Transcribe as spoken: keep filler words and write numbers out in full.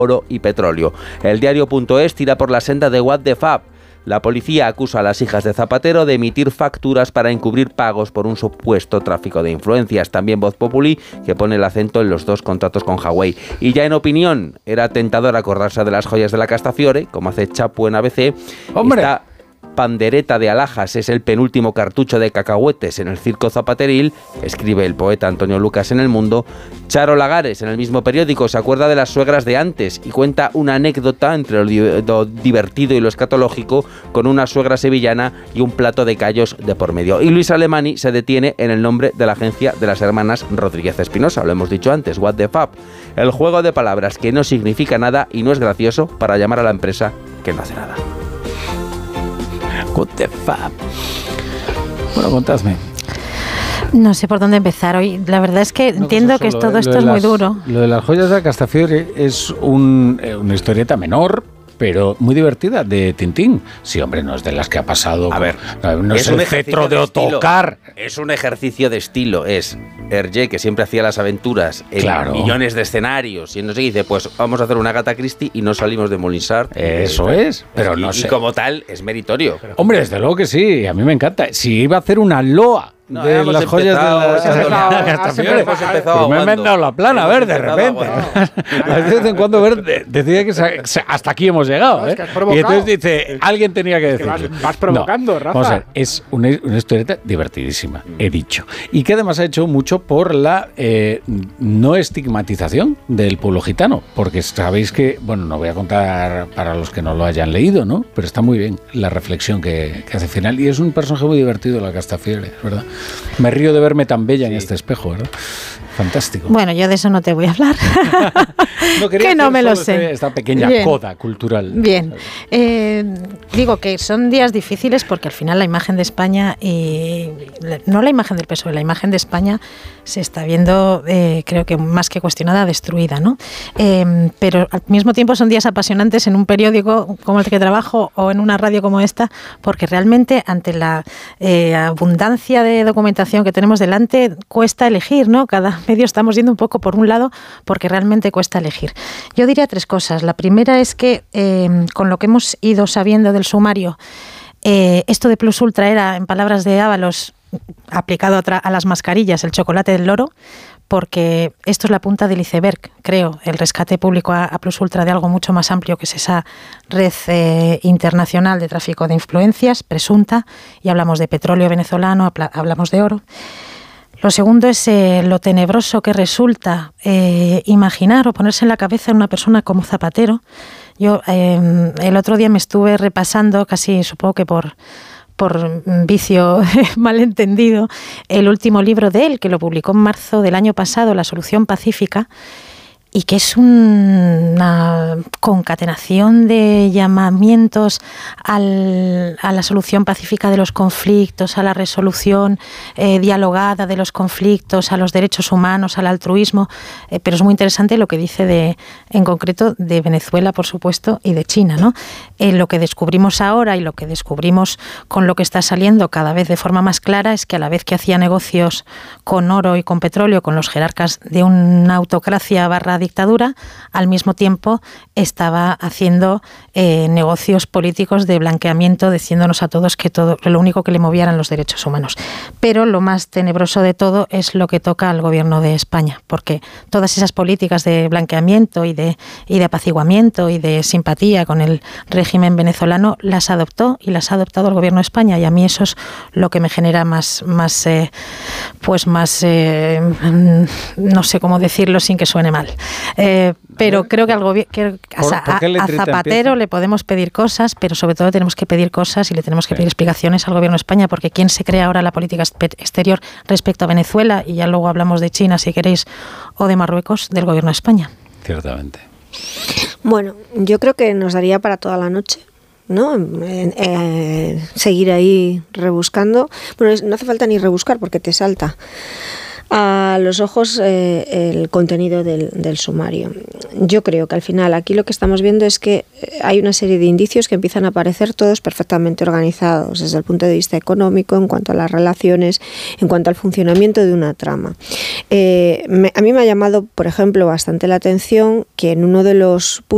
oro y petróleo. El diario.es tira por la senda de What the Fab. La policía acusa a las hijas de Zapatero de emitir facturas para encubrir pagos por un supuesto tráfico de influencias. También Voz Populi, que pone el acento en los dos contratos con Huawei. Y ya en opinión, era tentador acordarse de las joyas de la Castafiore, como hace Chapu en A B C. ¡Hombre! Esta pandereta de alhajas es el penúltimo cartucho de cacahuetes en el circo zapateril, escribe el poeta Antonio Lucas en El Mundo. Charo Lagares, en el mismo periódico, se acuerda de las suegras de antes y cuenta una anécdota entre lo divertido y lo escatológico con una suegra sevillana y un plato de callos de por medio. Y Luis Alemany se detiene en el nombre de la agencia de las hermanas Rodríguez Espinosa, lo hemos dicho antes, What the Fab, el juego de palabras que no significa nada y no es gracioso para llamar a la empresa que no hace nada. What the fuck. Bueno, contadme. No sé por dónde empezar hoy. La verdad es que no, entiendo que todo esto es las, muy duro. Lo de las joyas de la Castafiore es un, eh, una historieta menor, pero muy divertida, de Tintín. Sí, hombre, no es de las que ha pasado. A ver, no es, es el cetro de, de Ottokar. Es un ejercicio de estilo. Es Hergé, que siempre hacía las aventuras en claro. millones de escenarios. Y no sé qué dice, pues vamos a hacer una Agatha Christie y no salimos de Molinsart. Eso eh, es, pero y, no sé. Y como tal, es meritorio. Hombre, desde luego que sí, a mí me encanta. Si iba a hacer una loa No, de las joyas de la Castafiore, pues me han inventado la plana, a ver, de repente. De vez en cuando, ver, decía que hasta aquí hemos llegado, ¿eh? Y entonces dice, alguien tenía que decirlo. Vas, vas provocando, no, Rafa. Vamos a ver, es una, una historieta divertidísima, he dicho. Y que además ha hecho mucho por la eh, no estigmatización del pueblo gitano, porque sabéis que, bueno, no voy a contar para los que no lo hayan leído, ¿no? Pero está muy bien la reflexión que, que hace final. Y es un personaje muy divertido, la Castafiore, ¿verdad? Me río de verme tan bella sí. en este espejo, ¿verdad? Fantástico. Bueno, yo de eso no te voy a hablar. no que no me lo sé. Esta pequeña Bien. coda cultural. Bien. Eh, digo que son días difíciles porque al final la imagen de España, y no la imagen del P S O E, la imagen de España se está viendo, eh, creo que más que cuestionada, destruida, ¿no? Eh, pero al mismo tiempo son días apasionantes en un periódico como el que trabajo o en una radio como esta, porque realmente ante la eh, abundancia de documentación que tenemos delante cuesta elegir, ¿no? Cada medio estamos yendo un poco por un lado porque realmente cuesta elegir. Yo diría tres cosas. La primera es que eh, con lo que hemos ido sabiendo del sumario, eh, esto de Plus Ultra era, en palabras de Ábalos, aplicado a, tra- a las mascarillas, el chocolate del loro, porque esto es la punta del iceberg, creo, el rescate público a, a Plus Ultra de algo mucho más amplio que es esa red eh, internacional de tráfico de influencias, presunta, y hablamos de petróleo venezolano, habla- hablamos de oro. Lo segundo es eh, lo tenebroso que resulta eh, imaginar o ponerse en la cabeza de una persona como Zapatero. Yo eh, el otro día me estuve repasando, casi supongo que por... por vicio malentendido, el último libro de él, que lo publicó en marzo del año pasado, La solución pacífica, y que es una concatenación de llamamientos al, a la solución pacífica de los conflictos, a la resolución eh, dialogada de los conflictos, a los derechos humanos, al altruismo, eh, pero es muy interesante lo que dice de, en concreto de Venezuela, por supuesto, y de China, ¿no? Eh, lo que descubrimos ahora y lo que descubrimos con lo que está saliendo cada vez de forma más clara es que a la vez que hacía negocios con oro y con petróleo, con los jerarcas de una autocracia barra dictadura, al mismo tiempo estaba haciendo eh, negocios políticos de blanqueamiento, diciéndonos a todos que todo, lo único que le movía eran los derechos humanos. Pero lo más tenebroso de todo es lo que toca al gobierno de España, porque todas esas políticas de blanqueamiento y de, y de apaciguamiento y de simpatía con el régimen venezolano las adoptó y las ha adoptado el gobierno de España, y a mí eso es lo que me genera más, más eh, pues más, eh, no sé cómo decirlo sin que suene mal. Eh, pero creo que, al gobi- que a, a, a Zapatero le podemos pedir cosas, pero sobre todo tenemos que pedir cosas y le tenemos que pedir explicaciones al gobierno de España, porque ¿quién se crea ahora la política exterior respecto a Venezuela? Y ya luego hablamos de China, si queréis, o de Marruecos, del gobierno de España. Ciertamente. Bueno, yo creo que nos daría para toda la noche, ¿no? Eh, eh, seguir ahí rebuscando. Bueno, no hace falta ni rebuscar porque te salta a los ojos eh, el contenido del, del sumario. Yo creo que al final aquí lo que estamos viendo es que hay una serie de indicios que empiezan a aparecer todos perfectamente organizados desde el punto de vista económico, en cuanto a las relaciones, en cuanto al funcionamiento de una trama. Eh, me, a mí me ha llamado, por ejemplo, bastante la atención que en uno de los puntos